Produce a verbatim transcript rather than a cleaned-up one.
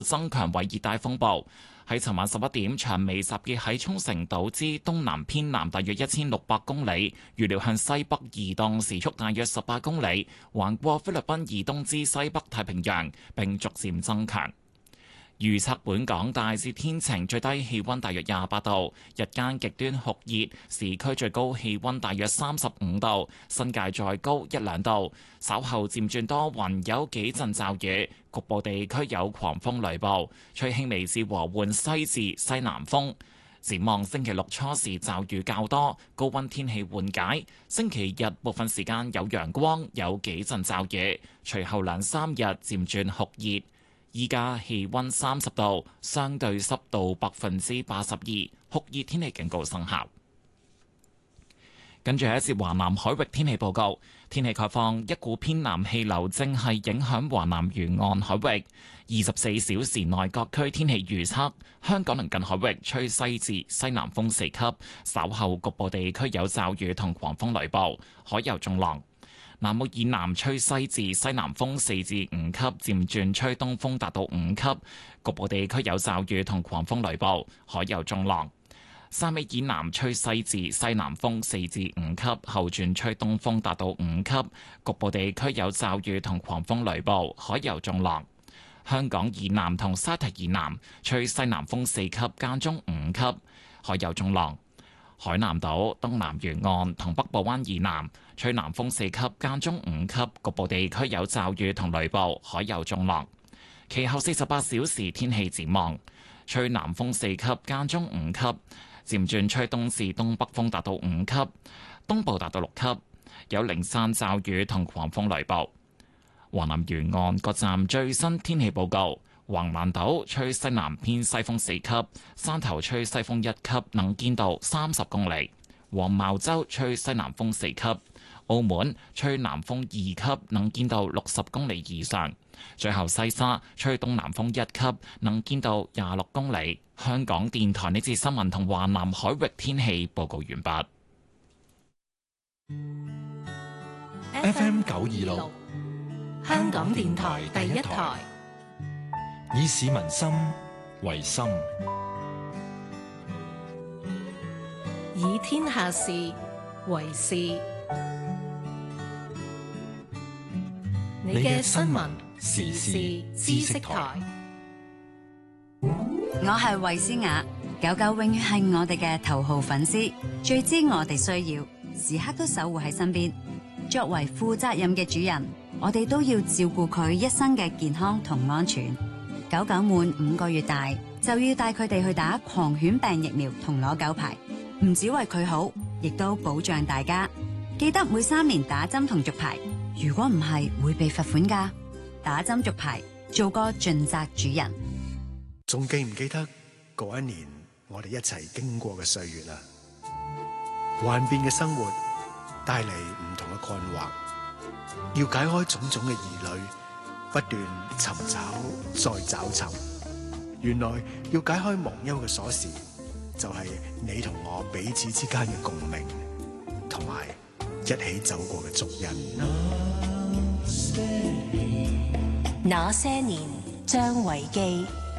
增強為熱帶風暴。喺尋晚十一點，長尾集結喺沖繩島之東南偏南大約一千六百公里，預料向西北移動，時速大約十八公里，橫過菲律賓以東之西北太平洋，並逐漸增強。預測本港大致天晴，最低氣溫大約廿八度，日間極端酷熱，市區最高氣溫大約三十五度，新界再高一兩度。稍後漸轉多雲，有幾陣驟雨，局部地區有狂風雷暴，吹輕微至和緩西至西南風。展望星期六初時驟雨較多，高溫天氣緩解。星期日部分時間有陽光，有幾陣驟雨，隨後兩三日漸轉酷熱。依家氣溫三十度，相對濕度百分之八十二，酷熱天氣警告生效。跟住係一節華南海域天氣報告，天氣概況，一股偏南氣流正係影響華南沿岸海域。二十四小時內各區天氣預測：香港鄰近海域吹西至西南風四級，稍後局部地區有驟雨同狂風雷暴，海有中浪。南澳以南吹西至西南風四至五級，漸轉吹東風達到五級，局部地區有驟雨同狂風雷暴，海有中浪。汕尾以南吹西至西南風四至五級，後轉吹東風達到五級，局部地區有驟雨同狂風雷暴，海有中浪。香港以南同沙堤以南吹西南風四級，間中五級，海有中浪。海南島東南沿岸同北部灣以南吹南風四級，間中五級，局部地區有驟雨同雷暴，海有中浪。其後四十八小時天氣展望，吹南風四級，間中五級，漸轉吹東至東北風達到五級，東部達到六級，有零散驟雨同狂風雷暴。華南沿岸各站最新天氣報告。橫瀾島吹西南偏西風四級，山頭吹西風一級，能見度三十公里；黃茅洲吹西南風四級，澳門吹南風二級，能見度六十公里以上。最後西沙吹東南風一級，能見度廿六公里。香港電台呢節新聞同華南海域天氣報告完畢。 F M 九二六，香港電台第一台。以市民心為心， 以天下事為事。你嘅新聞時事知識台， 我係衛詩雅。狗狗永遠係我哋嘅頭號粉絲，最知我哋需要，時刻都守護喺身邊。作為負責任嘅主人，我哋都要照顧佢一生嘅健康同安全。狗狗滿五個月大就要帶佢哋去打狂犬病疫苗同攞狗牌，唔只為佢好，亦都保障大家。記得每三年打針同續牌，如果唔係會被罰款㗎。打針續牌，做個盡責主人。 仲記唔記得嗰一年我哋一齊經過嘅歲月啊？幻變嘅生活帶嚟唔同嘅困惑，要解開種種嘅疑慮，不斷尋找再找尋，原來要解開忘憂嘅鎖匙，就係你同我彼此之間嘅共鳴，同埋一起走過嘅足印。 那些年，張維基。